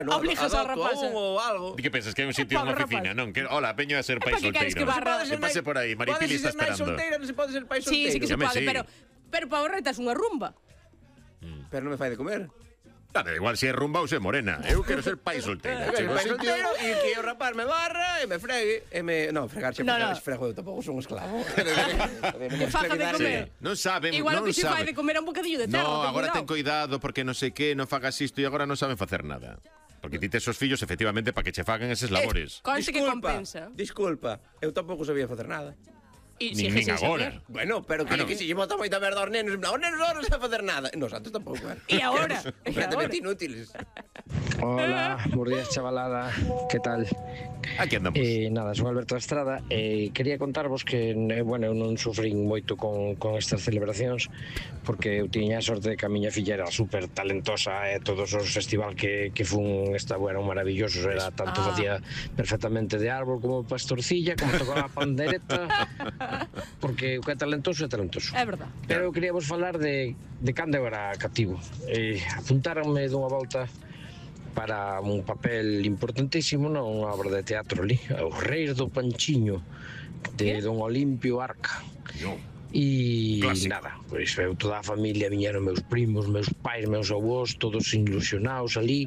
Obligas ao rapaz. ou algo. Di que pensas que é un sitio Pobre unha oficina, non? Que, hola, veño a ser pai para que queres solteiro. que barra? Que pase por aí, Maripili está Pode ser nai esperando. solteira, non se pode ser pai Sí, solteiro. sí que se Home, pode, sí. pero para o retas unha rumba. Pero non me fai de comer. Da igual se é rumba ou se é morena. Eu quero ser pai solteiro. Eu Chego ao pai sitio- solteiro e que o rapaz me barra e me fregue e me... Non, fregar, No, no. frego eu tampouco son un esclavo. Que faja de comer. Non saben, Igual o non que se fai saben. de comer é un bocadillo de cerdo. No, agora ten cuidado. cuidado porque non sei que, non fagas isto e agora non saben facer nada. Porque ti tes os fillos efectivamente para que che fagan eses labores. Conste que compensa. Disculpa, eu tampouco sabía facer nada. E Nin sigue sen agora. saber. Bueno, pero que, Bueno. que se lle bota moita merda aos nenos, en plan, os nenos agora non saben facer nada. Nos antes tampouco, E agora? Completamente inútiles. Hola, buenos días chavalada, ¿qué tal? Aquí andamos. Nada, son Alberto Estrada quería contarvos que, bueno, eu non sufrín moito con estas celebracións porque eu tiña a sorte de que a miña filla era super talentosa e todos os festival que fun eran maravillosos, era tanto facía perfectamente de árbol como pastorcilla, como tocaba a pandereta, porque o que é talentoso é talentoso. É verdad. Pero eu quería vos falar de cando eu era cativo. Apuntaronme dunha volta para un papel importantísimo nunha obra de teatro ali, Os Reis do Panchiño, de Don Olimpio Arca. No. E Clásico. nada, pois eu toda a familia, viñeron meus primos, meus pais, meus avós, todos ilusionados ali.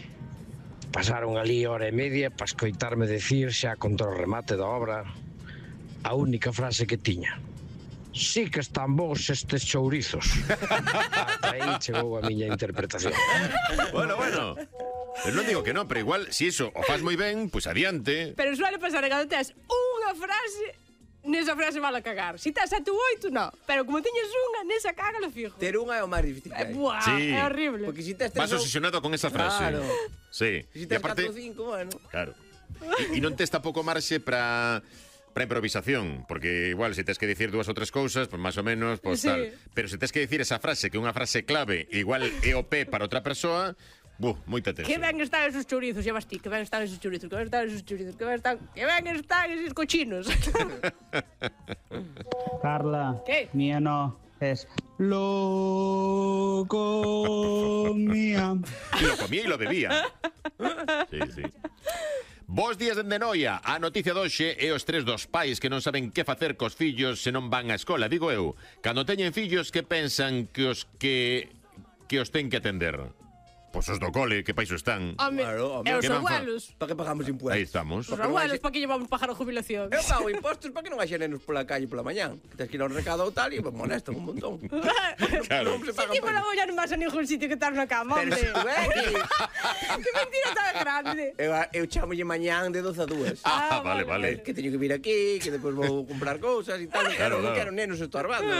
Pasaron ali hora e media para escoitarme decir, xa contra o remate da obra, a única frase que tiña: sí que están bons estes chourizos. Ata aí chegou a miña interpretación. Bueno. Pero non digo que non, pero igual, si iso o faz moi ben, pois adiante. Pero suele pasar que cando tes unha frase, nesa frase vale a cagar. Si tes 7 ou 8, non. Pero como tiñes unha, nesa caga lo fijo. Ter unha é o máis difícil que hai. Buah, Sí. é horrible. Porque si tes Vas tres ou- obsesionado con esa frase. Claro. Sí. Si E tes 4 aparte, ou 5, bueno. claro. E non tes tampouco marxe para improvisación, porque igual se tes que dicir dúas ou tres cousas, pues máis ou menos, pues Sí. tal. Pero se tes que dicir esa frase, que é unha frase clave, igual é o P para outra persoa, moita tensión. Que ben están esos chourizos, ya vas ti, que ben están esos chourizos, que ben están esos chourizos, que ben están esos cochinos. Carla, ¿Qué? mía no, es loco mía. E lo comía e lo bebía. Sí. Bos días dende Noia. A noticia doxe é o estrés dos pais que non saben que facer cos fillos se non van á escola. Digo eu, cando teñen fillos que pensan que os ten que atender. Pois os do cole, que paiso están. Home, Claro, e os que van fa- abuelos. Para que pagamos Aí impuestos? estamos. Os abuelos, para que llevamos pajar a jubilación. Eu pago impostos para que non haxe nenos pola calle pola mañán. Que tens que ir ao recado ou tal e me molestan un montón. Claro. Non se Si pagan tipo non voy a máis a ningún sitio que estar na cama, Pero hombre. se tu é que... Que mentira tan grande. Eu chamolle mañán de 12 a 2. Vale. Que teño que vir aquí, que depois vou comprar cousas e tal. Claro. Non quero nenos estorbando.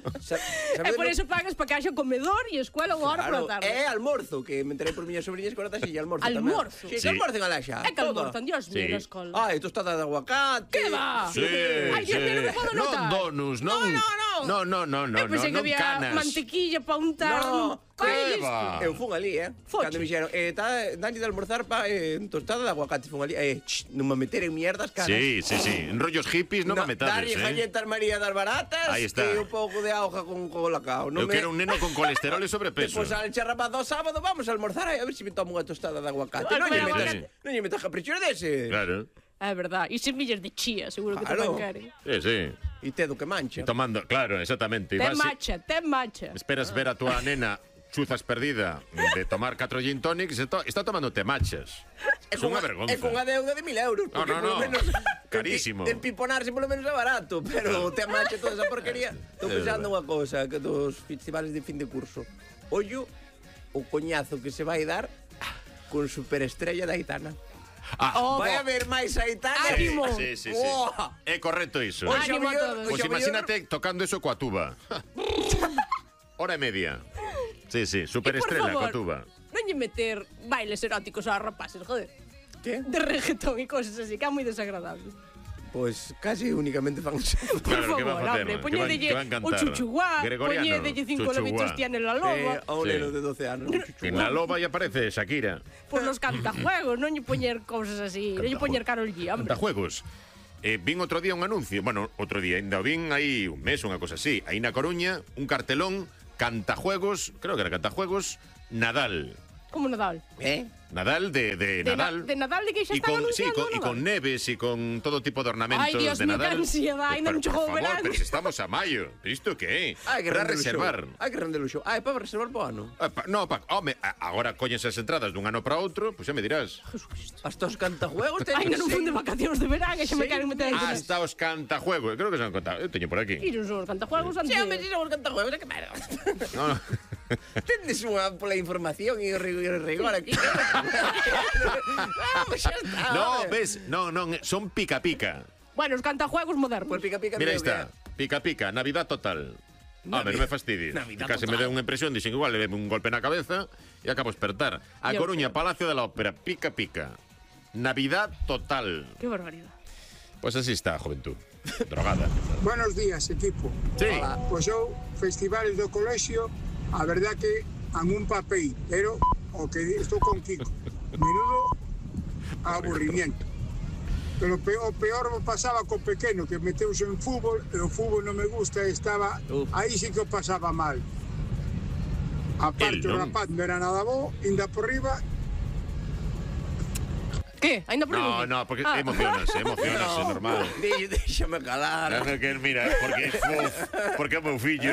E por eso pagas para que haxa comedor e escuela unha hora pola tarde. É almorzo, que me enterei por miñas sobrinhas que ahora taxilla almorzo tamén. Almorzo? Sí, Sí. que almorcen alá xa. É que almorzan, Dios mío, Sí. na escola. Ai, tostada de aguacate. Que va? Sí, Ai, Dios mío, non me podo non notar. donuts, non. No. No, Eu pensei que non había canas. mantequilla para untar. No, Ai, que va. Eu fun ali, Foche. Cando me dixeron, danlle de almorzar tostada de aguacate. Fun ali, non me meter en mierdas caras. Sí. En rollos hippies non me metades, Darlle galletas María das baratas. Aí está. E un pouco de auga con colacao. Eu quero un neno con colesterol e sobrepeso. Depois al charrapado sábado vamos a almorzar a ver se me tomo unha tostada de aguacate. Ai, Non lle pero metas, aguacate. non lle metas caprichos dese. Claro. É verdad. E semillas de chía, seguro que te Claro. van querer. Sí. E tedo que mancha. Tomando, claro, exactamente. Ten macha. Esperas ver a tua nena chuzas perdida de tomar 4 gin tonics e está tomando temachas. É unha vergonza. É cunha deuda de 1.000 euros. No, porque no, polo no. menos Carísimo. En piponarse polo menos é barato, pero te mancha toda esa porquería. Estou pensando unha cousa, que dos festivales de fin de curso. Ollo o coñazo que se vai dar con superestrella da Aitana. Oh, Vai haber máis Aitana. Ánimo. Sí. Buah. É correcto iso. Oxe, Ánimo a mellor- todos. Pois oxe, mellor- imagínate tocando eso coa tuba. Hora e media. Sí, E, superestrela por coa tuba. favor, non lle meter bailes eróticos aos rapaces, joder. Que? De reggaetón e cosas así, que é moi desagradable. Pois casi únicamente fan eso. Por Claro, que favor, van a facer, hombre, que poñedelle van a un cantar. chuchuá, Gregoriano, poñedelle 5 chuchuá. lobitos tiene la loba, A un Sí. neno de 12 anos. En la loba ya aparece Shakira. por los cantajuegos, non lle poñer cousas así, non lle poñer Karol G, hombre. Cantajuegos. Vin outro día un anuncio, bueno, outro día, ainda o vin aí un mes, unha cosa así, aí na Coruña, un cartelón, cantajuegos, creo que era cantajuegos, Nadal. Como Nadal. Nadal de Nadal. De Nadal de que xa están anunciando. Y con neves y con todo tipo de ornamentos Ay, Dios de mío, Nadal. qué ansiedad, ainda non chegou o verano. Pero si estamos a maio. ¿Isto que? Hai que Para render o show. reservar. Hai que render o show. Hai para reservar po ano. Agora coñense as entradas dun ano para outro, pois xa me dirás. Hasta os cantajuegos Ai, teñen non fun de vacacións de verán, e xa me queren meter aí. Hasta os cantajuegos. Creo que se han contado. Eu teño por aquí. E non son os cantajuegos antes. Sí, hombre, si son os cantajuegos, que merda. No. Tendes unha pola información e o rigor aquí. Pues xa está. No, hombre. ves, non, son pica-pica. Bueno, os cantajuegos modernos. Pues pica-pica. Mira, aí está. Pica-pica, Navidad total. Hombre, non me fastidies. Navidad Case me total. deu unha impresión, dixen igual, leve un golpe na cabeza e acabo de despertar. A Dios Coruña, mío. Palacio de la Ópera, pica-pica. Navidad total. Qué barbaridad. Pues así está, juventud. Drogada. Buenos días, equipo. Sí. Pois eu, festivales do colexio, a verdad que han un papel, pero o que estou con Kiko, menudo aburrimiento. Pero o peor pasaba co pequeno, que meteuse en fútbol, e o fútbol non me gusta, e estaba, aí sí que o pasaba mal. Aparte, o rapaz non era nada bo, inda por riba. ¿Qué? Ainda por No, no, porque emocionase, normal. Déxame calar. Claro que mira, porque é meu fillo.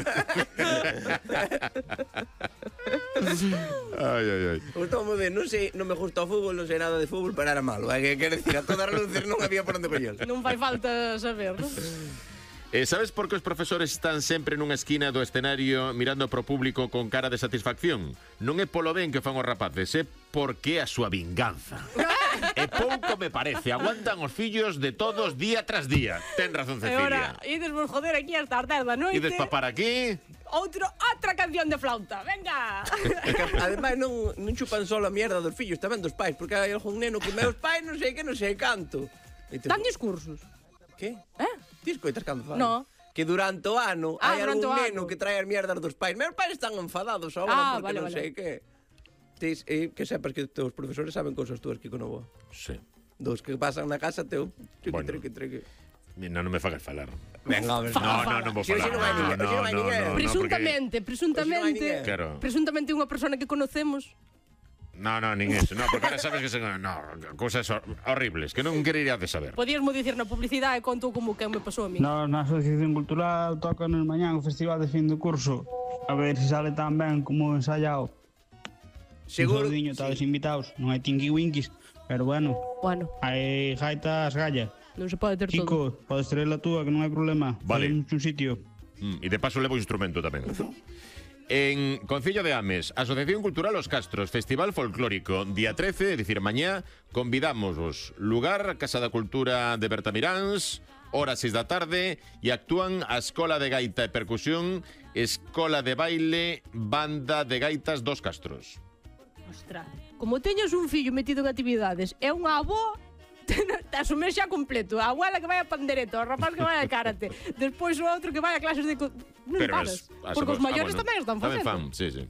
Ai. Gustoume de, non sei, non me gusta o fútbol, non sei nada de fútbol, pero era malo. Que quer decir, a todas as luces non había por onde coñer. Non fai falta saber, non? Sabes por que os profesores están sempre nunha esquina do escenario mirando pro público con cara de satisfacción? Non é polo ben que fan os rapaces, é porque é a súa vinganza. E pouco me parece, aguantan os fillos de todos día tras día. Ten razón, E agora, Cecilia. ides vos joder aquí hasta as 10 da noite. Ides papar aquí. Outra canción de flauta, venga. Ademais, non chupan só a mierda dos fillos, tamén dos pais, porque hai algún neno que meus pais non sei que, non sei canto. Dan discursos. Que? Ti escoitas cando falan? No. Que durante o ano hai durante algún o neno ano. que trae as mierdas dos pais. Meus pais están enfadados agora porque non sei que. Tis, que sepas que os profesores saben cousas túas, Kiko Novoa. Sí. Dos que pasan na casa teu. Bueno. Triqui. Non me fagas falar. Venga, hombre. Non vou Si falar. non hai ninguén, si non hai ninguén. Presuntamente ninguén. presuntamente unha persona que conocemos. No, nin eso. No, porque ahora sabes que son cousas horribles que non querería de saber. Podíasmo dicir na publicidade conto como que me pasou a mí. Na Asociación Cultural tocan en mañán o festival de fin de curso. A ver se sale tan ben como ensayado. Seguro. Un todos invitados. Non hai tingui-winkis, pero bueno. Bueno, Hai gaitas galla. non se pode ter todo. Chico, podes traer a túa que non hai problema. Vale. Podemos un sitio. E de paso levo instrumento tamén. En Concello de Ames, Asociación Cultural Os Castros, Festival Folclórico, día 13, é dicir, mañá, convidamos lugar, Casa da Cultura de Bertamiráns, hora 6 da tarde, e actúan a Escola de Gaita e Percusión, Escola de Baile, Banda de Gaitas dos Castros. Ostras, como teñas un fillo metido en actividades e unha avó, tes o mes xa completo. A abuela que vai a pandereta, o rapaz que vai a karate, despois o outro que vai a clases de... Non paras, porque os maiores tamén están facendo. Tamén fan, sí.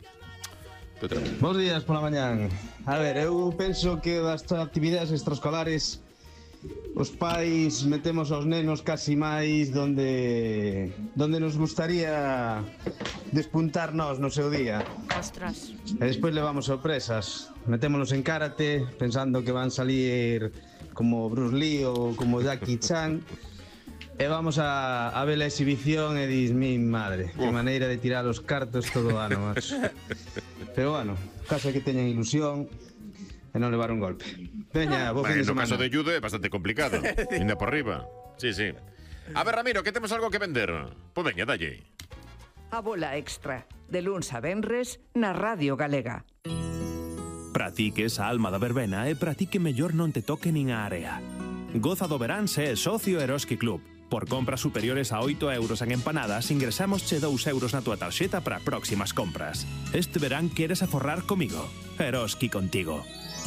Bos días pola mañán. A ver, eu penso que das actividades extraescolares os pais metemos aos nenos casi máis donde nos gustaría despuntar nós no seu día. Ostras. E despois levamos sorpresas. Metémonos en karate pensando que van salir como Bruce Lee ou como Jackie Chan. E vamos a ver a exhibición e dis, mi madre, que maneira de tirar os cartos todo o ano, macho. Pero bueno, caso que teñan ilusión e non levar un golpe. Veña, bo fin de No semana. caso de judo é bastante complicado. Ainda por riba. Sí. A ver, Ramiro, que temos algo que vender? Pois veña, dalle. A bola extra, de luns a venres, na Radio Galega. Pra ti que esa alma da verbena e pra ti que mellor non te toque nin a area. Goza do verán se é socio Eroski Club. Por compras superiores a 8 euros en empanadas, ingresamos che 2 euros na tua tarxeta para próximas compras. Este verán queres aforrar comigo. Eroski contigo.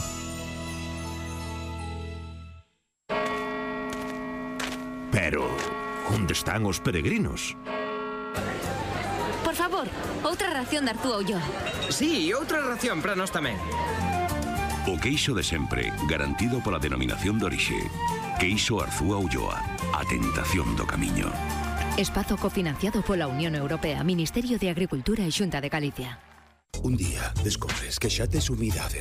Pero, onde están os peregrinos? Por favor, outra ración de Artúa Ulloa. Sí, outra ración para nós tamén. O queixo de sempre, garantido pola denominación de orixe. Queixo Arzúa Ulloa, a tentación do camiño. Espazo cofinanciado pola Unión Europea, Ministerio de Agricultura e Xunta de Galicia. Un día descobres que xa tes umidade